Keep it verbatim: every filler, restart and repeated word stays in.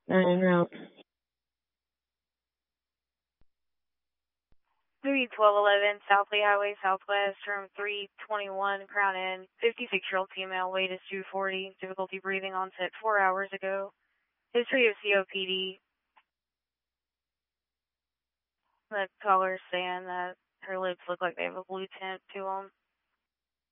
En route. three twelve eleven South Lee Highway Southwest, room three twenty-one, Crown Inn. fifty-six-year-old female, weight is two forty, difficulty breathing onset four hours ago. History of C O P D. The caller's saying that her lips look like they have a blue tint to them.